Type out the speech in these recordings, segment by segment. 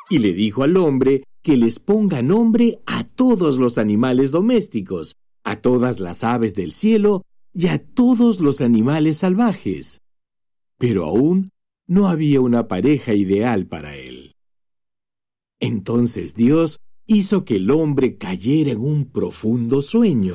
y le dijo al hombre que les ponga nombre a todos los animales domésticos, a todas las aves del cielo y a todos los animales salvajes. Pero aún no había una pareja ideal para él. Entonces Dios hizo que el hombre cayera en un profundo sueño.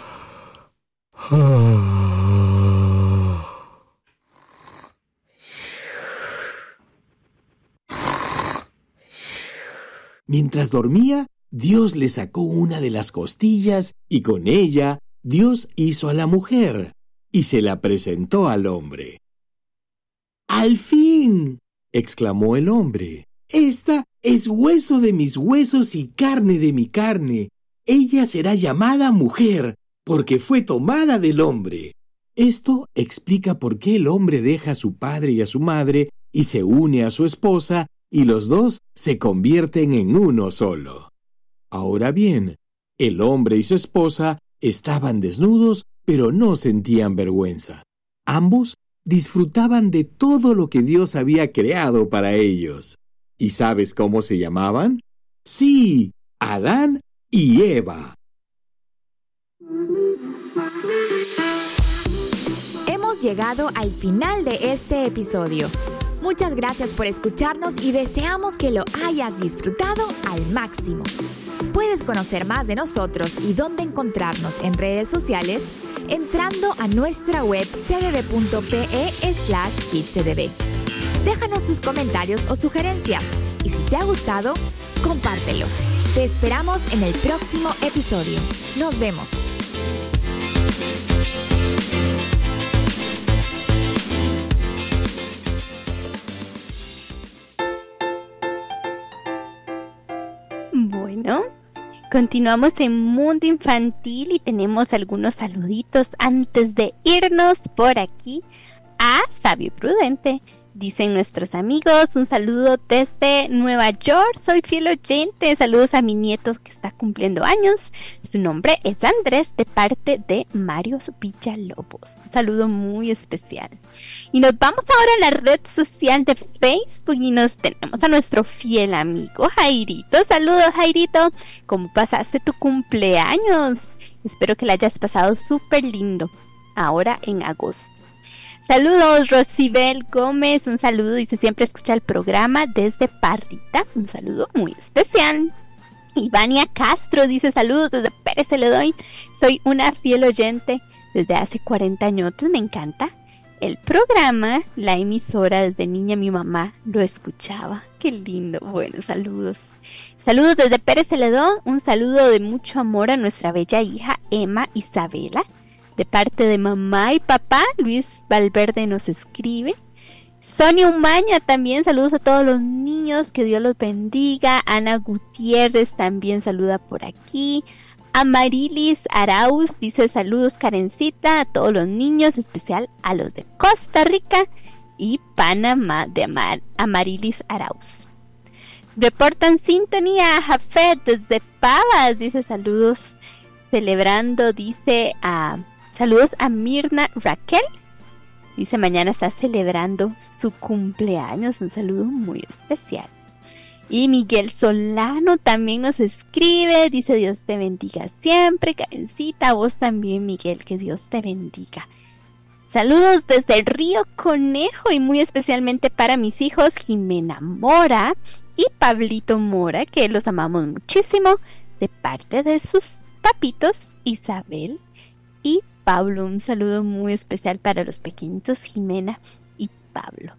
Mientras dormía, Dios le sacó una de las costillas y con ella Dios hizo a la mujer y se la presentó al hombre. ¡Al fin!, exclamó el hombre. «Esta es hueso de mis huesos y carne de mi carne. Ella será llamada mujer, porque fue tomada del hombre». Esto explica por qué el hombre deja a su padre y a su madre y se une a su esposa, y los dos se convierten en uno solo. Ahora bien, el hombre y su esposa estaban desnudos, pero no sentían vergüenza. Ambos disfrutaban de todo lo que Dios había creado para ellos. ¿Y sabes cómo se llamaban? Sí, Adán y Eva. Hemos llegado al final de este episodio. Muchas gracias por escucharnos y deseamos que lo hayas disfrutado al máximo. Puedes conocer más de nosotros y dónde encontrarnos en redes sociales entrando a nuestra web cdd.pe/kidscdb. Déjanos tus comentarios o sugerencias y si te ha gustado, compártelo. Te esperamos en el próximo episodio. Nos vemos. Bueno, continuamos en Mundo Infantil y tenemos algunos saluditos antes de irnos por aquí a Sabio y Prudente. Dicen nuestros amigos, un saludo desde Nueva York, soy fiel oyente, saludos a mi nieto que está cumpliendo años, su nombre es Andrés, de parte de Mario Villalobos, un saludo muy especial. Y nos vamos ahora a la red social de Facebook y nos tenemos a nuestro fiel amigo Jairito. Saludos, Jairito, ¿cómo pasaste tu cumpleaños? Espero que la hayas pasado súper lindo ahora en agosto. Saludos, Rosibel Gómez, un saludo, dice siempre escucha el programa desde Parrita, un saludo muy especial. Ivania Castro dice saludos desde Pérez Celedón, soy una fiel oyente desde hace 40 años, me encanta el programa, la emisora, desde niña mi mamá lo escuchaba, qué lindo, bueno, saludos. Saludos desde Pérez Celedón, un saludo de mucho amor a nuestra bella hija Emma Isabela. De parte de mamá y papá, Luis Valverde nos escribe. Sonia Umaña también, saludos a todos los niños, que Dios los bendiga. Ana Gutiérrez también saluda por aquí. Amarilis Arauz dice saludos Karencita a todos los niños, especial a los de Costa Rica y Panamá, de Amarilis Arauz. Reportan sintonía a Jafet desde Pavas, dice saludos, celebrando, dice saludos a Mirna Raquel. Dice mañana está celebrando su cumpleaños. Un saludo muy especial. Y Miguel Solano también nos escribe. Dice Dios te bendiga siempre. Karencita, vos también, Miguel. Que Dios te bendiga. Saludos desde el Río Conejo. Y muy especialmente para mis hijos Jimena Mora y Pablito Mora. Que los amamos muchísimo. De parte de sus papitos Isabel y Pablo, un saludo muy especial para los pequeñitos Jimena y Pablo.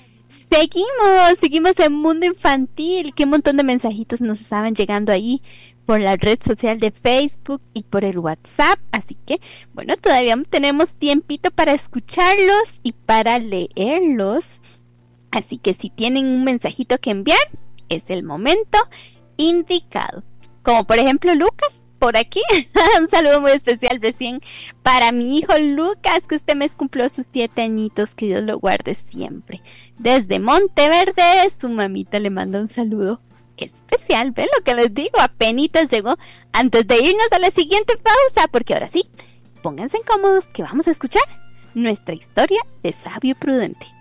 Seguimos en Mundo Infantil. Qué montón de mensajitos nos estaban llegando ahí por la red social de Facebook y por el WhatsApp. Así que, bueno, todavía tenemos tiempito para escucharlos y para leerlos. Así que si tienen un mensajito que enviar, es el momento indicado. Como por ejemplo Lucas. Por aquí, un saludo muy especial recién para mi hijo Lucas, que este mes cumplió sus 7 añitos, que Dios lo guarde siempre. Desde Monteverde, su mamita le manda un saludo especial. ¿Ven lo que les digo? Apenitas llegó antes de irnos a la siguiente pausa, porque ahora sí, pónganse cómodos que vamos a escuchar nuestra historia de Sabio y Prudente.